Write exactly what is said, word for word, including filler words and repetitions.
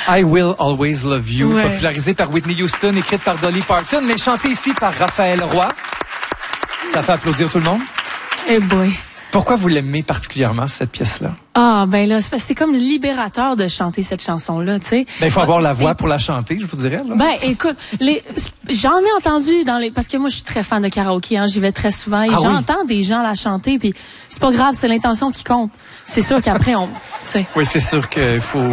I Will Always Love You, ouais. popularisée par Whitney Houston, écrite par Dolly Parton, mais chantée ici par Raphaël Roy. Ça fait applaudir tout le monde. Eh boy. Pourquoi vous l'aimez particulièrement, cette pièce-là? Ah, ben là, c'est parce que c'est comme libérateur de chanter cette chanson-là, tu sais. Ben, il faut avoir la C'est... voix pour la chanter, je vous dirais, là. Ben, écoute, les, j'en ai entendu dans les, parce que moi, je suis très fan de karaoké, hein, j'y vais très souvent, et ah, j'entends oui. des gens la chanter, puis c'est pas grave, c'est l'intention qui compte. C'est sûr qu'après, on, tu sais. Oui, c'est sûr qu'il faut,